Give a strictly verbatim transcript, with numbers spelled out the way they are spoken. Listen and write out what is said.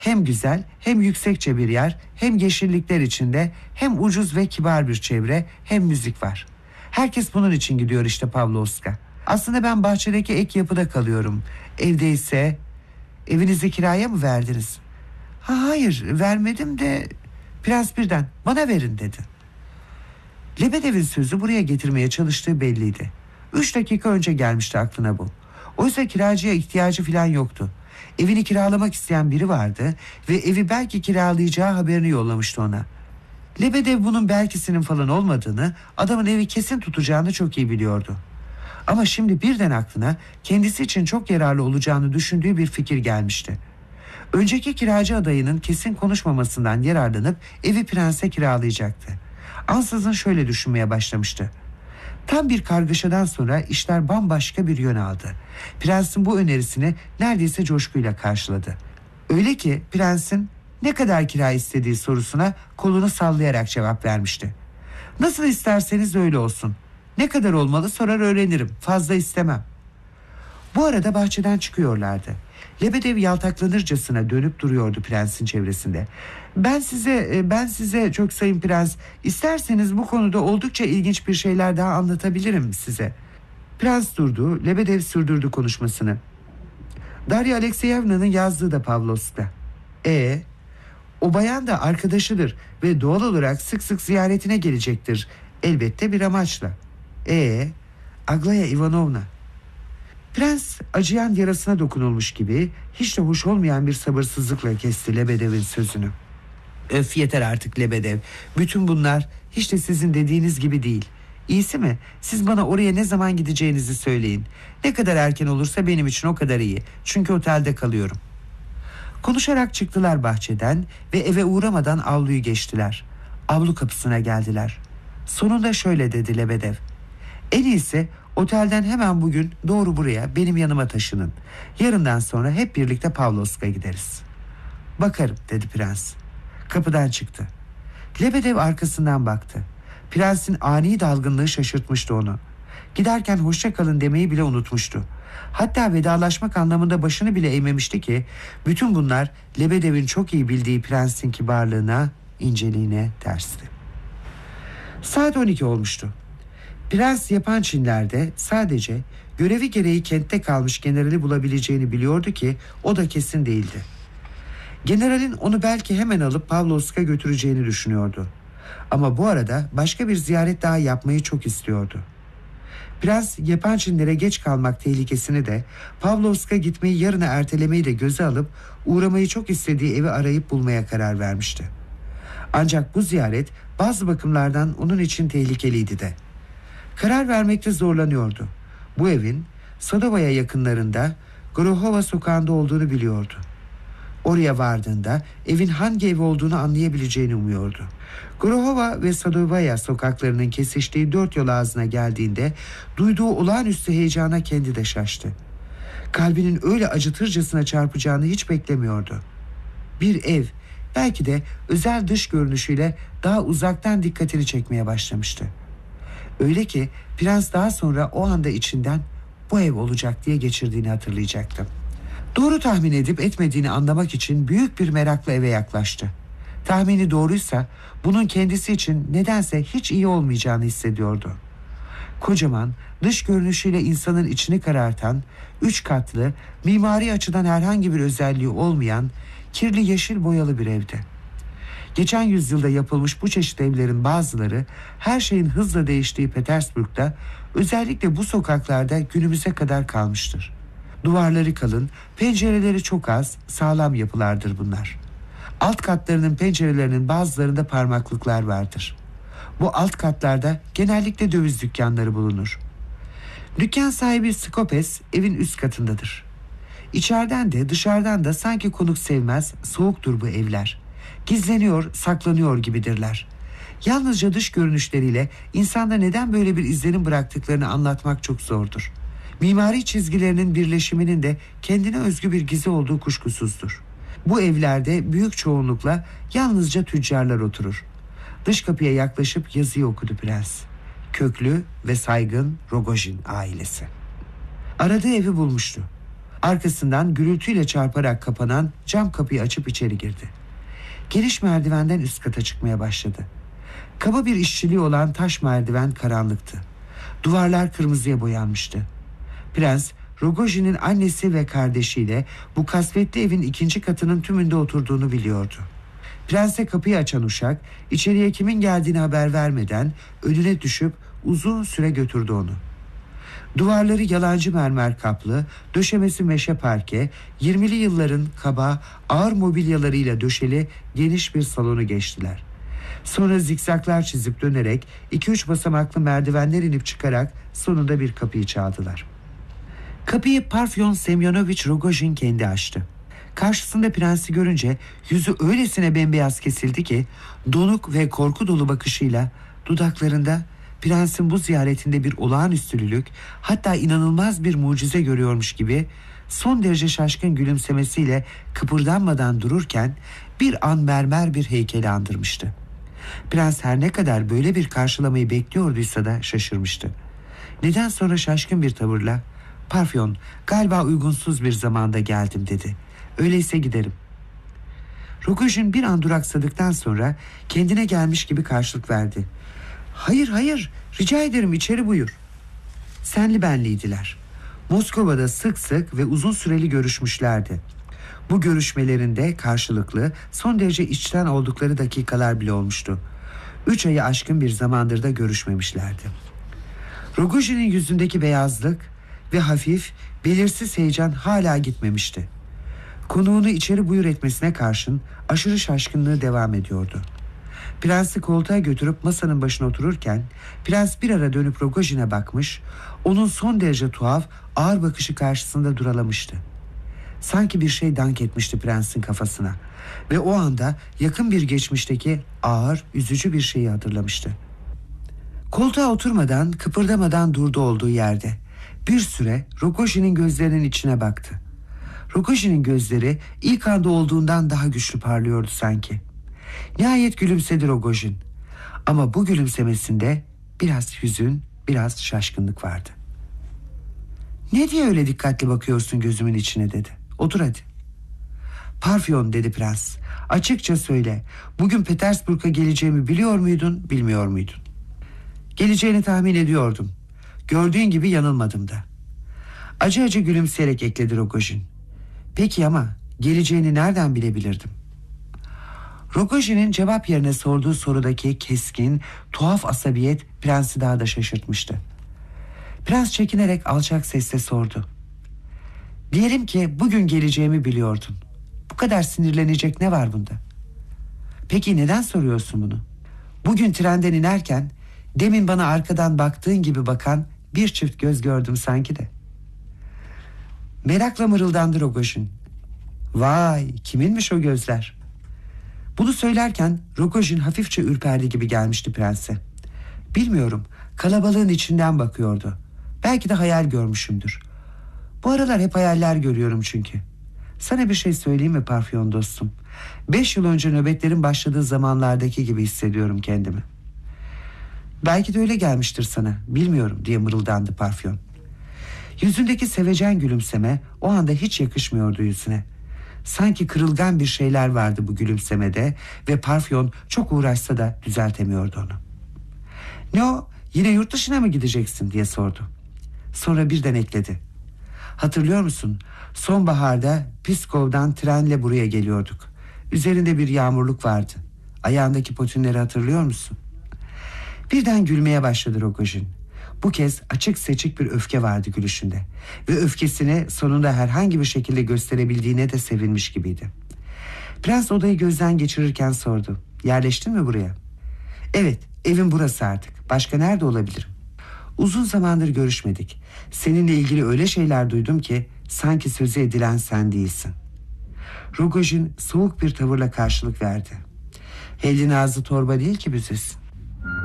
Hem güzel, hem yüksekçe bir yer, hem yeşillikler içinde, hem ucuz ve kibar bir çevre, hem müzik var. Herkes bunun için gidiyor işte Pavlovsk'a. Aslında ben bahçedeki ek yapıda kalıyorum. Evde ise... Evinizi kiraya mı verdiniz? Ha, hayır, vermedim de Prens birden bana verin dedi. Lebedev'in sözü buraya getirmeye çalıştığı belliydi. Üç dakika önce gelmişti aklına bu. Oysa kiracıya ihtiyacı falan yoktu. Evini kiralamak isteyen biri vardı ve evi belki kiralayacağı haberini yollamıştı ona. Lebedev bunun belkisinin falan olmadığını, adamın evi kesin tutacağını çok iyi biliyordu. Ama şimdi birden aklına kendisi için çok yararlı olacağını düşündüğü bir fikir gelmişti. Önceki kiracı adayının kesin konuşmamasından yararlanıp evi prense kiralayacaktı. Ansızın şöyle düşünmeye başlamıştı. Tam bir kargaşadan sonra işler bambaşka bir yön aldı. Prensin bu önerisini neredeyse coşkuyla karşıladı. Öyle ki prensin ne kadar kira istediği sorusuna kolunu sallayarak cevap vermişti. Nasıl isterseniz öyle olsun. Ne kadar olmalı sorar öğrenirim. Fazla istemem. Bu arada bahçeden çıkıyorlardı. Lebedev yaltaklanırcasına dönüp duruyordu prensin çevresinde. Ben size, ben size çok sayın prens, isterseniz bu konuda oldukça ilginç bir şeyler daha anlatabilirim size. Prens durdu, Lebedev sürdürdü konuşmasını. Darya Alekseyevna'nın yazdığı da Pavlovsk'ta. E, o bayan da arkadaşıdır ve doğal olarak sık sık ziyaretine gelecektir. Elbette bir amaçla. E, Aglaya Ivanovna. Prens acıyan yarasına dokunulmuş gibi hiç de hoş olmayan bir sabırsızlıkla kesti Lebedev'in sözünü. Öf, yeter artık Lebedev. Bütün bunlar hiç de sizin dediğiniz gibi değil. İyisi mi? Siz bana oraya ne zaman gideceğinizi söyleyin. Ne kadar erken olursa benim için o kadar iyi. Çünkü otelde kalıyorum. Konuşarak çıktılar bahçeden ve eve uğramadan avluyu geçtiler. Avlu kapısına geldiler. Sonunda şöyle dedi Lebedev. En iyisi otelden hemen bugün doğru buraya, benim yanıma taşının. Yarından sonra hep birlikte Pavlovsk'a gideriz. Bakarım dedi prens. Kapıdan çıktı. Lebedev arkasından baktı. Prensin ani dalgınlığı şaşırtmıştı onu. Giderken hoşça kalın demeyi bile unutmuştu. Hatta vedalaşmak anlamında başını bile eğmemişti ki bütün bunlar Lebedev'in çok iyi bildiği prensin kibarlığına, inceliğine tersti. Saat on iki olmuştu. Prens yapan Çinler'de sadece görevi gereği kentte kalmış generali bulabileceğini biliyordu ki o da kesin değildi. Generalin onu belki hemen alıp Pavlovsk'a götüreceğini düşünüyordu. Ama bu arada başka bir ziyaret daha yapmayı çok istiyordu. Prens Yepançinlere geç kalmak tehlikesini de Pavlovsk'a gitmeyi yarına ertelemeyi de göze alıp uğramayı çok istediği evi arayıp bulmaya karar vermişti. Ancak bu ziyaret bazı bakımlardan onun için tehlikeliydi de. Karar vermekte zorlanıyordu. Bu evin Sadovaya yakınlarında Gorohova sokağında olduğunu biliyordu. Oraya vardığında evin hangi ev olduğunu anlayabileceğini umuyordu. Gorohova ve Sadovaya sokaklarının kesiştiği dört yol ağzına geldiğinde duyduğu olağanüstü heyecana kendi de şaştı. Kalbinin öyle acıtırcasına çarpacağını hiç beklemiyordu. Bir ev, belki de özel dış görünüşüyle daha uzaktan dikkatini çekmeye başlamıştı. Öyle ki prens daha sonra o anda içinden bu ev olacak diye geçirdiğini hatırlayacaktı. Doğru tahmin edip etmediğini anlamak için büyük bir merakla eve yaklaştı. Tahmini doğruysa bunun kendisi için nedense hiç iyi olmayacağını hissediyordu. Kocaman, dış görünüşüyle insanın içini karartan, üç katlı, mimari açıdan herhangi bir özelliği olmayan, kirli yeşil boyalı bir evdi. Geçen yüzyılda yapılmış bu çeşit evlerin bazıları her şeyin hızla değiştiği Petersburg'da, özellikle bu sokaklarda günümüze kadar kalmıştır. Duvarları kalın, pencereleri çok az, sağlam yapılardır bunlar. Alt katlarının pencerelerinin bazılarında parmaklıklar vardır. Bu alt katlarda genellikle döviz dükkanları bulunur. Dükkan sahibi Skopes evin üst katındadır. İçeriden de dışarıdan da sanki konuk sevmez, soğuktur bu evler. Gizleniyor, saklanıyor gibidirler. Yalnızca dış görünüşleriyle insanda neden böyle bir izlenim bıraktıklarını anlatmak çok zordur. Mimari çizgilerinin birleşiminin de kendine özgü bir gizi olduğu kuşkusuzdur. Bu evlerde büyük çoğunlukla yalnızca tüccarlar oturur. Dış kapıya yaklaşıp yazıyı okudu prens. Köklü ve saygın Rogojin ailesi. Aradığı evi bulmuştu. Arkasından gürültüyle çarparak kapanan cam kapıyı açıp içeri girdi. Geniş merdivenden üst kata çıkmaya başladı. Kaba bir işçiliği olan taş merdiven karanlıktı. Duvarlar kırmızıya boyanmıştı. Prens, Rogojin'in annesi ve kardeşiyle bu kasvetli evin ikinci katının tümünde oturduğunu biliyordu. Prens'e kapıyı açan uşak, içeriye kimin geldiğini haber vermeden önüne düşüp uzun süre götürdü onu. Duvarları yalancı mermer kaplı, döşemesi meşe parke, yirmili yılların kaba, ağır mobilyalarıyla döşeli geniş bir salonu geçtiler. Sonra zikzaklar çizip dönerek iki üç basamaklı merdivenler inip çıkarak sonunda bir kapıyı çaldılar. Kapıyı Parfyon Semyonovich Rogojin kendi açtı. Karşısında prensi görünce yüzü öylesine bembeyaz kesildi ki donuk ve korku dolu bakışıyla dudaklarında prensin bu ziyaretinde bir olağanüstülülük, hatta inanılmaz bir mucize görüyormuş gibi son derece şaşkın gülümsemesiyle kıpırdanmadan dururken bir an mermer bir heykeli andırmıştı. Prens her ne kadar böyle bir karşılamayı bekliyorduysa da şaşırmıştı. Neden sonra şaşkın bir tavırla "Parfyon, galiba uygunsuz bir zamanda geldim" dedi. "Öyleyse giderim." Rogojin bir an duraksadıktan sonra kendine gelmiş gibi karşılık verdi. "Hayır hayır, rica ederim, içeri buyur." Senli benliydiler. Moskova'da sık sık ve uzun süreli görüşmüşlerdi. Bu görüşmelerinde karşılıklı son derece içten oldukları dakikalar bile olmuştu. Üç ayı aşkın bir zamandır da görüşmemişlerdi. Rogojin'in yüzündeki beyazlık ve hafif, belirsiz heyecan hala gitmemişti. Konuğunu içeri buyur etmesine karşın aşırı şaşkınlığı devam ediyordu. Prensi koltuğa götürüp masanın başına otururken prens bir ara dönüp Rogojin'e bakmış, onun son derece tuhaf, ağır bakışı karşısında duralamıştı. Sanki bir şey dank etmişti prensin kafasına ve o anda yakın bir geçmişteki ağır, üzücü bir şeyi hatırlamıştı. Koltuğa oturmadan, kıpırdamadan durdu olduğu yerde. Bir süre Rogojin'in gözlerinin içine baktı. Rogojin'in gözleri ilk anda olduğundan daha güçlü parlıyordu sanki. Nihayet gülümsedi Rogojin. Ama bu gülümsemesinde biraz hüzün, biraz şaşkınlık vardı. "Ne diye öyle dikkatli bakıyorsun gözümün içine?" dedi. "Otur hadi." "Parfyon," dedi prens. "Açıkça söyle. Bugün Petersburg'a geleceğimi biliyor muydun, bilmiyor muydun?" "Geleceğini tahmin ediyordum. Gördüğün gibi yanılmadım da." Acı acı gülümseyerek ekledi Rogojin. "Peki ama geleceğini nereden bilebilirdim?" Rogojin'in cevap yerine sorduğu sorudaki keskin, tuhaf asabiyet prensi daha da şaşırtmıştı. Prens çekinerek alçak sesle sordu. "Diyelim ki bugün geleceğimi biliyordun. Bu kadar sinirlenecek ne var bunda? Peki neden soruyorsun bunu? Bugün trenden inerken demin bana arkadan baktığın gibi bakan bir çift göz gördüm sanki de." Merakla mırıldandı Rogojin. "Vay, kiminmiş o gözler?" Bunu söylerken Rogojin hafifçe ürperdi gibi gelmişti prense. "Bilmiyorum, kalabalığın içinden bakıyordu. Belki de hayal görmüşümdür. Bu aralar hep hayaller görüyorum çünkü. Sana bir şey söyleyeyim mi Parfyon dostum? Beş yıl önce nöbetlerin başladığı zamanlardaki gibi hissediyorum kendimi." "Belki de öyle gelmiştir sana, bilmiyorum," diye mırıldandı Parfyon. Yüzündeki sevecen gülümseme o anda hiç yakışmıyordu yüzüne. Sanki kırılgan bir şeyler vardı bu gülümsemede ve Parfyon çok uğraşsa da düzeltemiyordu onu. "Ne o, yine yurt dışına mı gideceksin?" diye sordu. Sonra birden ekledi. "Hatırlıyor musun? Sonbaharda Piskov'dan trenle buraya geliyorduk. Üzerinde bir yağmurluk vardı. Ayağındaki potinleri hatırlıyor musun?" Birden gülmeye başladı Rogojin. Bu kez açık seçik bir öfke vardı gülüşünde ve öfkesini sonunda herhangi bir şekilde gösterebildiğine de sevinmiş gibiydi. Prens odayı gözden geçirirken sordu. "Yerleştin mi buraya?" "Evet, evim burası artık. Başka nerede olabilirim?" "Uzun zamandır görüşmedik. Seninle ilgili öyle şeyler duydum ki sanki sözü edilen sen değilsin." Rogojin soğuk bir tavırla karşılık verdi. "Elin ağzı torba değil ki büzesin.